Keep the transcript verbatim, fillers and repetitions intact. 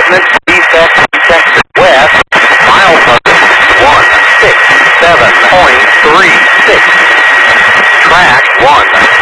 Basement, defect detected. West, milepost one six seven point three six. Track one